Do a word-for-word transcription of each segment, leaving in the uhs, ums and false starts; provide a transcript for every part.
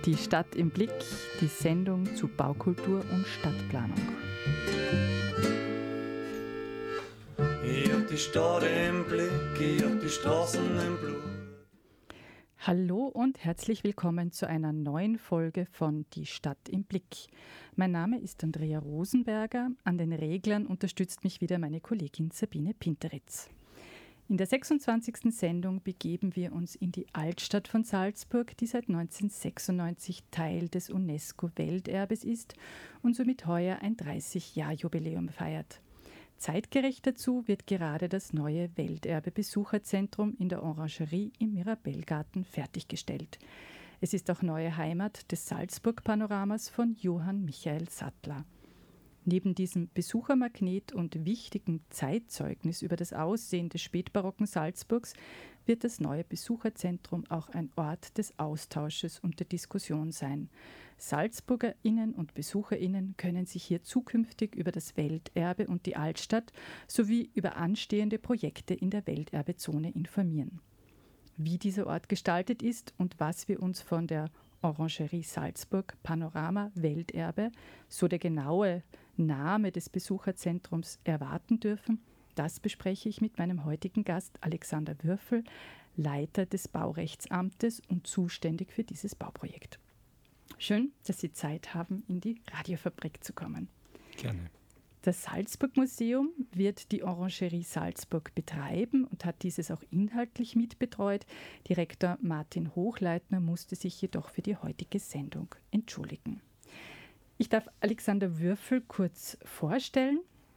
Die Stadt im Blick, die Sendung zu Baukultur und Stadtplanung. Ich hab die Stadt im Blick, ich hab die Straßen im Blut. Hallo und herzlich willkommen zu einer neuen Folge von Die Stadt im Blick. Mein Name ist Andrea Rosenberger. An den Reglern unterstützt mich wieder meine Kollegin Sabine Pinteritz. In der sechsundzwanzigsten Sendung begeben wir uns in die Altstadt von Salzburg, die seit neunzehnhundertsechsundneunzig Teil des UNESCO-Welterbes ist und somit heuer ein dreißig-Jahr-Jubiläum feiert. Zeitgerecht dazu wird gerade das neue Welterbe-Besucherzentrum in der Orangerie im Mirabellgarten fertiggestellt. Es ist auch neue Heimat des Salzburg-Panoramas von Johann Michael Sattler. Neben diesem Besuchermagnet und wichtigem Zeitzeugnis über das Aussehen des spätbarocken Salzburgs wird das neue Besucherzentrum auch ein Ort des Austausches und der Diskussion sein. SalzburgerInnen und BesucherInnen können sich hier zukünftig über das Welterbe und die Altstadt sowie über anstehende Projekte in der Welterbezone informieren. Wie dieser Ort gestaltet ist und was wir uns von der Orangerie Salzburg Panorama Welterbe, so der genaue Name des Besucherzentrums, erwarten dürfen, das bespreche ich mit meinem heutigen Gast Alexander Würfel, Leiter des Baurechtsamtes und zuständig für dieses Bauprojekt. Schön, dass Sie Zeit haben, in die Radiofabrik zu kommen. Gerne. Das Salzburg-Museum wird die Orangerie Salzburg betreiben und hat dieses auch inhaltlich mitbetreut. Direktor Martin Hochleitner musste sich jedoch für die heutige Sendung entschuldigen. Ich darf Alexander Würfel kurz vorstellen.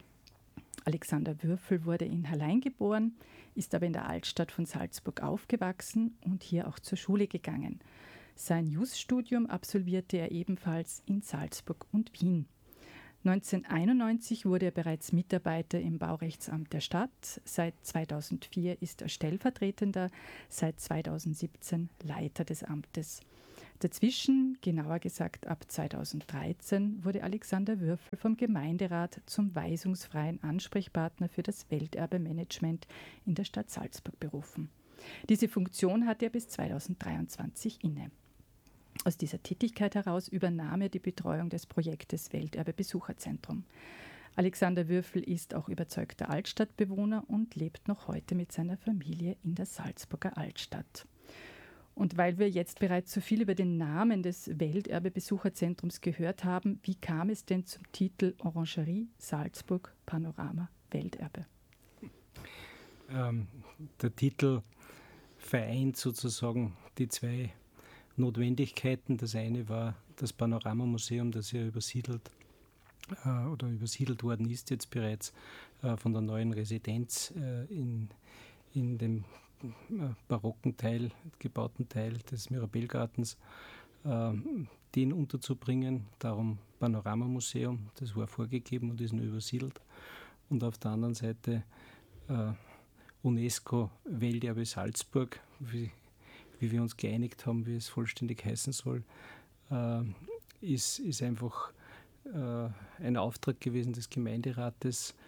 Alexander Würfel wurde in Hallein geboren, ist aber in der Altstadt von Salzburg aufgewachsen und hier auch zur Schule gegangen. Sein Jus-Studium absolvierte er ebenfalls in Salzburg und Wien. neunzehnhunderteinundneunzig wurde er bereits Mitarbeiter im Baurechtsamt der Stadt. Seit zweitausendvier ist er Stellvertretender, seit zweitausendsiebzehn Leiter des Amtes. Dazwischen, genauer gesagt ab zweitausenddreizehn, wurde Alexander Würfel vom Gemeinderat zum weisungsfreien Ansprechpartner für das Welterbemanagement in der Stadt Salzburg berufen. Diese Funktion hatte er bis zweitausenddreiundzwanzig inne. Aus dieser Tätigkeit heraus übernahm er die Betreuung des Projektes Welterbe-Besucherzentrum. Alexander Würfel ist auch überzeugter Altstadtbewohner und lebt noch heute mit seiner Familie in der Salzburger Altstadt. Und weil wir jetzt bereits so viel über den Namen des Welterbe-Besucherzentrums gehört haben, wie kam es denn zum Titel Orangerie Salzburg Panorama Welterbe? Ähm, der Titel vereint sozusagen die zwei Notwendigkeiten. Das eine war das Panoramamuseum, das ja übersiedelt äh, oder übersiedelt worden ist jetzt bereits äh, von der neuen Residenz äh, in, in dem äh, barocken Teil, gebauten Teil des Mirabellgartens, äh, den unterzubringen. Darum Panoramamuseum, das war vorgegeben und ist nur übersiedelt. Und auf der anderen Seite äh, UNESCO Welterbe Salzburg, wie wie wir uns geeinigt haben, wie es vollständig heißen soll, äh, ist, ist einfach äh, ein Auftrag gewesen des Gemeinderates.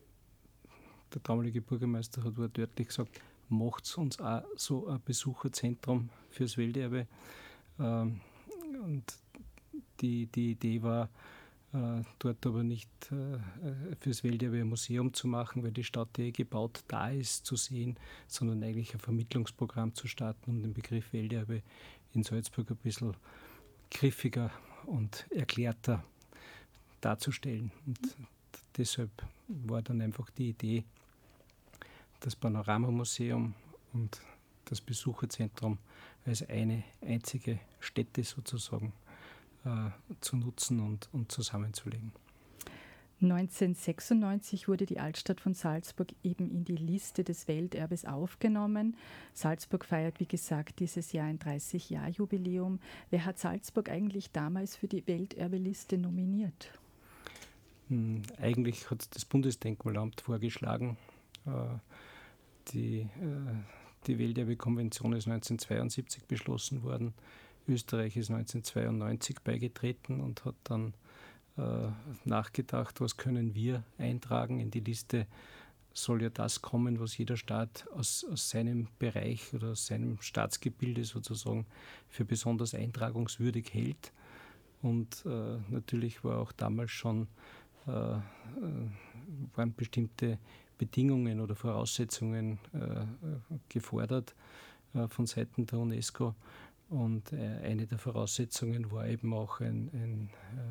Der damalige Bürgermeister hat wortwörtlich gesagt, macht uns auch so ein Besucherzentrum fürs Welterbe. Äh, und die, die Idee war, äh, dort aber nicht äh, fürs Welterbe ein Museum zu machen, weil die Stadt eh gebaut da ist, zu sehen, sondern eigentlich ein Vermittlungsprogramm zu starten, um den Begriff Welterbe in Salzburg ein bisschen griffiger und erklärter darzustellen. Und deshalb war dann einfach die Idee, das Panoramamuseum und das Besucherzentrum als eine einzige Stätte sozusagen äh, zu nutzen und, und zusammenzulegen. neunzehnhundertsechsundneunzig wurde die Altstadt von Salzburg eben in die Liste des Welterbes aufgenommen. Salzburg feiert, wie gesagt, dieses Jahr ein dreißig-Jahr-Jubiläum. Wer hat Salzburg eigentlich damals für die Welterbeliste nominiert? Hm, eigentlich hat das Bundesdenkmalamt vorgeschlagen. Äh, die, äh, die Welterbe-Konvention ist neunzehnhundertzweiundsiebzig beschlossen worden. Österreich ist neunzehnhundertzweiundneunzig beigetreten und hat dann äh, nachgedacht, was können wir eintragen in die Liste soll ja das kommen, was jeder Staat aus, aus seinem Bereich oder aus seinem Staatsgebilde sozusagen für besonders eintragungswürdig hält. Und äh, natürlich war auch damals schon äh, äh, waren bestimmte Bedingungen oder Voraussetzungen äh, gefordert äh, von Seiten der UNESCO. Und äh, eine der Voraussetzungen war eben auch ein, ein,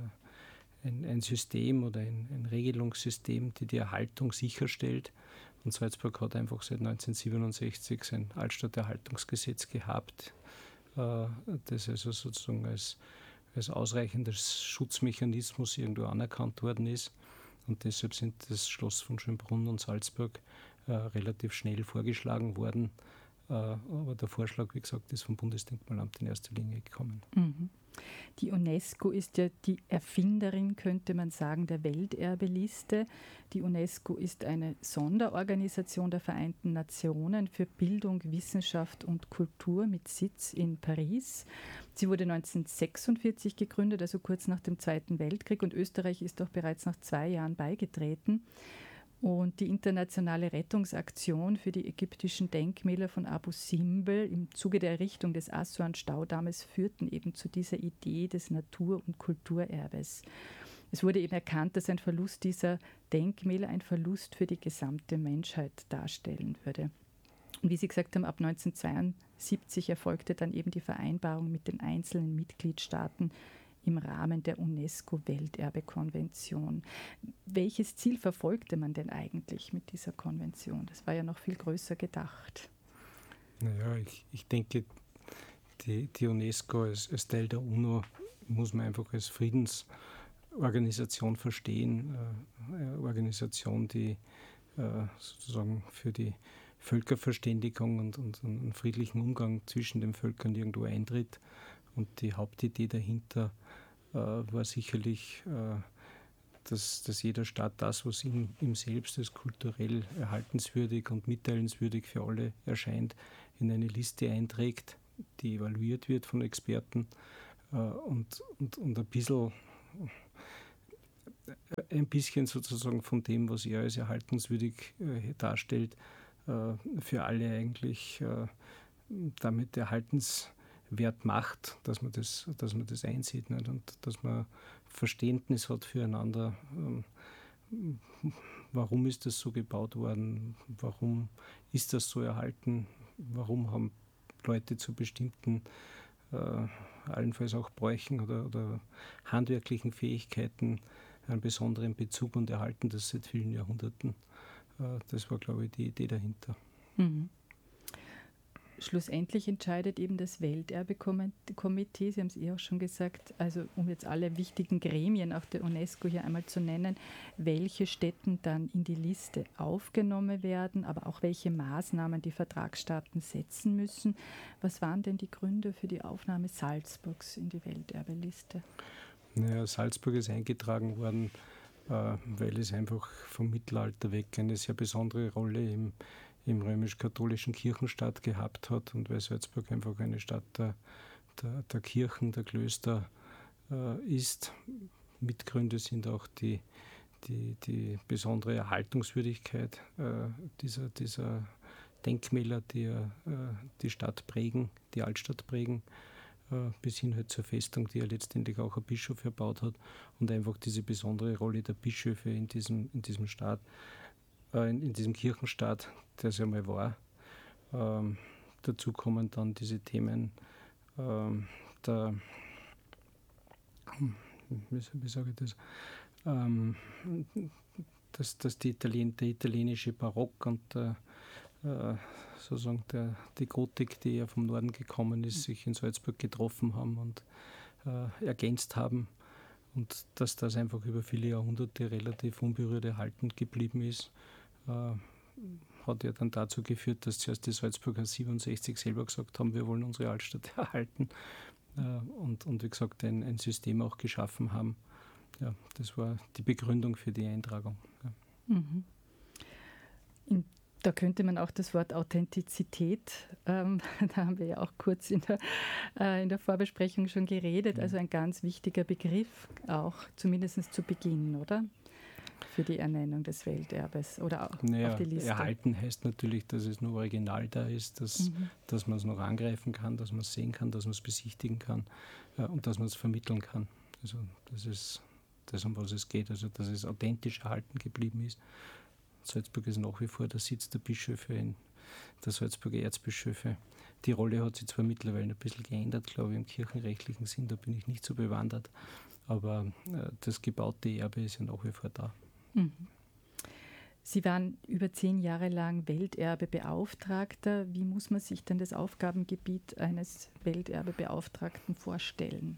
äh, ein, ein System oder ein, ein Regelungssystem, die die Erhaltung sicherstellt. Und Salzburg hat einfach seit neunzehnhundertsiebenundsechzig sein Altstadterhaltungsgesetz gehabt, äh, das also sozusagen als als ausreichender Schutzmechanismus irgendwo anerkannt worden ist. Und deshalb sind das Schloss von Schönbrunn und Salzburg äh, relativ schnell vorgeschlagen worden. Äh, aber der Vorschlag, wie gesagt, ist vom Bundesdenkmalamt in erster Linie gekommen. Mhm. Die UNESCO ist ja die Erfinderin, könnte man sagen, der Welterbeliste. Die UNESCO ist eine Sonderorganisation der Vereinten Nationen für Bildung, Wissenschaft und Kultur mit Sitz in Paris. Sie wurde neunzehnhundertsechsundvierzig gegründet, also kurz nach dem Zweiten Weltkrieg, und Österreich ist auch bereits nach zwei Jahren beigetreten. Und die internationale Rettungsaktion für die ägyptischen Denkmäler von Abu Simbel im Zuge der Errichtung des Assuan-Staudammes führten eben zu dieser Idee des Natur- und Kulturerbes. Es wurde eben erkannt, dass ein Verlust dieser Denkmäler ein Verlust für die gesamte Menschheit darstellen würde. Und wie Sie gesagt haben, ab neunzehnhundertzweiundsiebzig erfolgte dann eben die Vereinbarung mit den einzelnen Mitgliedstaaten im Rahmen der UNESCO-Welterbekonvention. Welches Ziel verfolgte man denn eigentlich mit dieser Konvention? Das war ja noch viel größer gedacht. Naja, ich, ich denke, die, die UNESCO als, als Teil der UNO muss man einfach als Friedensorganisation verstehen. Eine Organisation, die äh, sozusagen für die Völkerverständigung und, und einen friedlichen Umgang zwischen den Völkern irgendwo eintritt. Und die Hauptidee dahinter äh, war sicherlich, äh, dass, dass jeder Staat das, was ihm, ihm selbst als kulturell erhaltenswürdig und mitteilenswürdig für alle erscheint, in eine Liste einträgt, die evaluiert wird von Experten äh, und, und, und ein bisschen, ein bisschen sozusagen von dem, was er als erhaltenswürdig äh, darstellt, äh, für alle eigentlich äh, damit erhaltenswürdig Wert macht, dass man das, dass man das einsieht, nicht? Und dass man Verständnis hat füreinander. Ähm, warum ist das so gebaut worden? Warum ist das so erhalten? Warum haben Leute zu bestimmten, äh, allenfalls auch Bräuchen oder, oder handwerklichen Fähigkeiten einen besonderen Bezug und erhalten das seit vielen Jahrhunderten? Äh, das war, glaube ich, die Idee dahinter. Mhm. Schlussendlich entscheidet eben das Welterbekomitee, Sie haben es eh auch schon gesagt, also um jetzt alle wichtigen Gremien auch der UNESCO hier einmal zu nennen, welche Stätten dann in die Liste aufgenommen werden, aber auch welche Maßnahmen die Vertragsstaaten setzen müssen. Was waren denn die Gründe für die Aufnahme Salzburgs in die Welterbeliste? Naja, Salzburg ist eingetragen worden, äh, weil es einfach vom Mittelalter weg eine sehr besondere Rolle im im römisch-katholischen Kirchenstaat gehabt hat und weil Salzburg einfach eine Stadt der, der, der Kirchen, der Klöster äh, ist. Mitgründe sind auch die, die, die besondere Erhaltungswürdigkeit äh, dieser, dieser Denkmäler, die äh, die Stadt prägen, die Altstadt prägen, äh, bis hin halt zur Festung, die ja letztendlich auch ein Bischof erbaut hat, und einfach diese besondere Rolle der Bischöfe in diesem, in diesem Staat. In, in diesem Kirchenstaat, der es ja mal war. Ähm, dazu kommen dann diese Themen ähm, der, wie, wie sage ich das, ähm, dass, dass die Italien, der italienische Barock und der, äh, sozusagen der, die Gotik, die ja vom Norden gekommen ist, sich in Salzburg getroffen haben und äh, ergänzt haben. Und dass das einfach über viele Jahrhunderte relativ unberührt erhalten geblieben ist, äh, hat ja dann dazu geführt, dass zuerst die Salzburger siebenundsechzig selber gesagt haben, wir wollen unsere Altstadt erhalten äh, und, und wie gesagt ein, ein System auch geschaffen haben. Ja, das war die Begründung für die Eintragung. Ja. Mhm. In, da könnte man auch das Wort Authentizität, ähm, da haben wir ja auch kurz in der, äh, in der Vorbesprechung schon geredet, also ein ganz wichtiger Begriff auch, zumindest zu Beginn, oder? für die Ernennung des Welterbes oder auch naja, auf die Liste? Erhalten heißt natürlich, dass es noch original da ist, dass, mhm. dass man es noch angreifen kann, dass man es sehen kann, dass man es besichtigen kann äh, und dass man es vermitteln kann. Also das ist das, um was es geht, also dass es authentisch erhalten geblieben ist. Salzburg ist nach wie vor der Sitz der Bischöfe, in der Salzburger Erzbischöfe. Die Rolle hat sich zwar mittlerweile ein bisschen geändert, glaube ich, im kirchenrechtlichen Sinn, da bin ich nicht so bewandert, aber äh, das gebaute Erbe ist ja nach wie vor da. Mhm. Sie waren über zehn Jahre lang Welterbebeauftragter. Wie muss man sich denn das Aufgabengebiet eines Welterbebeauftragten vorstellen?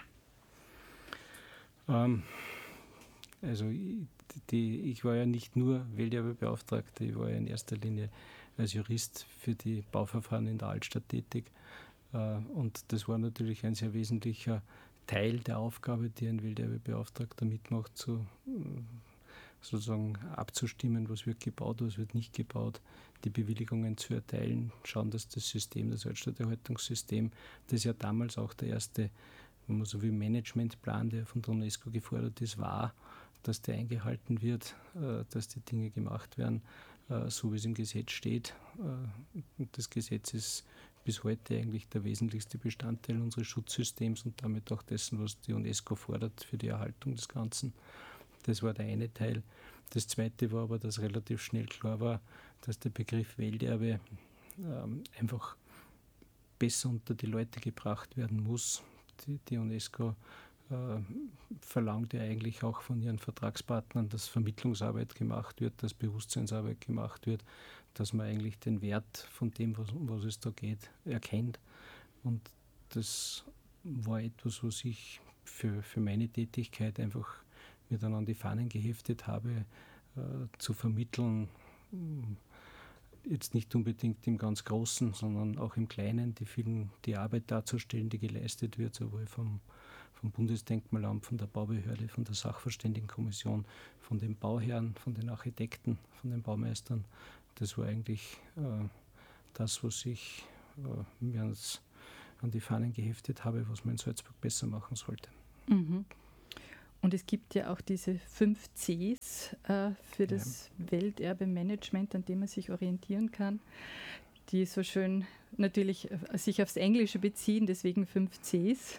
Ähm, also ich, die, ich war ja nicht nur Welterbebeauftragter, ich war ja in erster Linie als Jurist für die Bauverfahren in der Altstadt tätig. Äh, und das war natürlich ein sehr wesentlicher Teil der Aufgabe, die ein Welterbebeauftragter mitmacht, zu, sozusagen abzustimmen, was wird gebaut, was wird nicht gebaut, die Bewilligungen zu erteilen, schauen, dass das System, das Altstadterhaltungssystem, das ja damals auch der erste, wenn man so will, Managementplan, der von der UNESCO gefordert ist, war, dass der eingehalten wird, äh, dass die Dinge gemacht werden, äh, so wie es im Gesetz steht. Äh, und das Gesetz ist bis heute eigentlich der wesentlichste Bestandteil unseres Schutzsystems und damit auch dessen, was die UNESCO fordert für die Erhaltung des Ganzen. Das war der eine Teil. Das zweite war aber, dass relativ schnell klar war, dass der Begriff Welterbe ähm, einfach besser unter die Leute gebracht werden muss. Die, die UNESCO äh, verlangt ja eigentlich auch von ihren Vertragspartnern, dass Vermittlungsarbeit gemacht wird, dass Bewusstseinsarbeit gemacht wird, dass man eigentlich den Wert von dem, was, um was es da geht, erkennt. Und das war etwas, was ich für, für meine Tätigkeit einfach mir dann an die Fahnen geheftet habe, äh, zu vermitteln, jetzt nicht unbedingt im ganz Großen, sondern auch im Kleinen, die, vielen, die Arbeit darzustellen, die geleistet wird, sowohl vom, vom Bundesdenkmalamt, von der Baubehörde, von der Sachverständigenkommission, von den Bauherren, von den Architekten, von den Baumeistern. Das war eigentlich äh, das, was ich äh, mir ans, an die Fahnen geheftet habe, was man in Salzburg besser machen sollte. Mhm. Und es gibt ja auch diese fünf Cs äh, für das ja. Welterbe-Management, an dem man sich orientieren kann, die so schön natürlich äh, sich aufs Englische beziehen, deswegen fünf Cs.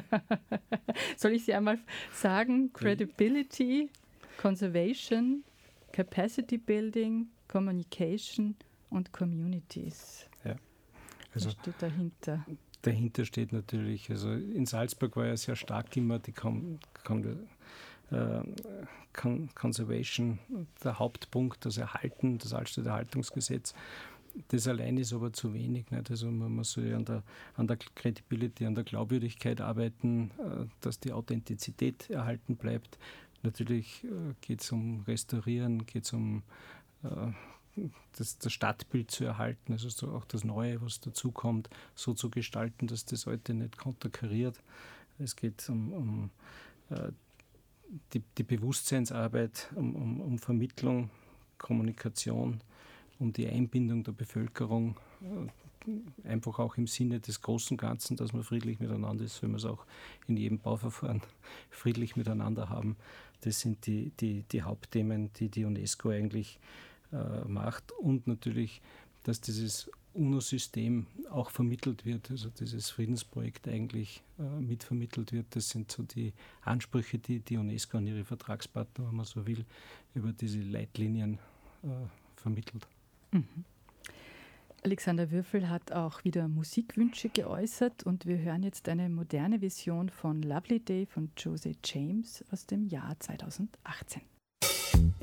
Soll ich sie einmal sagen? Credibility, Conservation, Capacity Building, Communication und Communities. Ja. Also was steht dahinter? Dahinter steht natürlich, also in Salzburg war ja sehr stark immer die Con- Con- äh, Con- Conservation, der Hauptpunkt, das Erhalten, das Altstadterhaltungsgesetz. Das allein ist aber zu wenig. Nicht? Also man muss ja an der, an der Credibility, an der Glaubwürdigkeit arbeiten, äh, dass die Authentizität erhalten bleibt. Natürlich äh, geht es um Restaurieren, geht es um äh, Das, das Stadtbild zu erhalten, also so auch das Neue, was dazukommt, so zu gestalten, dass das Alte nicht konterkariert. Es geht um, um äh, die, die Bewusstseinsarbeit, um, um, um Vermittlung, Kommunikation, um die Einbindung der Bevölkerung, äh, einfach auch im Sinne des großen Ganzen, dass man friedlich miteinander ist, wenn wir es auch in jedem Bauverfahren friedlich miteinander haben. Das sind die, die, die Hauptthemen, die die UNESCO eigentlich macht und natürlich, dass dieses UNO-System auch vermittelt wird, also dieses Friedensprojekt eigentlich äh, mitvermittelt wird. Das sind so die Ansprüche, die die UNESCO an ihre Vertragspartner, wenn man so will, über diese Leitlinien äh, vermittelt. Mhm. Alexander Würfel hat auch wieder Musikwünsche geäußert und wir hören jetzt eine moderne Version von Lovely Day von José James aus dem Jahr zweitausendachtzehn.